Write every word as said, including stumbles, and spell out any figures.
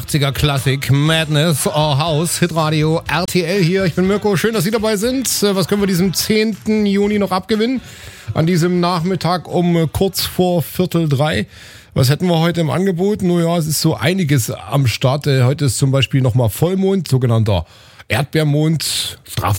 achtziger Klassik, Madness, Our House, Hitradio, R T L hier. Ich bin Mirko, schön, dass Sie dabei sind. Was können wir diesem zehnten Juni noch abgewinnen? An diesem Nachmittag um kurz vor Viertel drei. Was hätten wir heute im Angebot? Naja, es ist so einiges am Start. Heute ist zum Beispiel nochmal Vollmond, sogenannter Erdbeermond.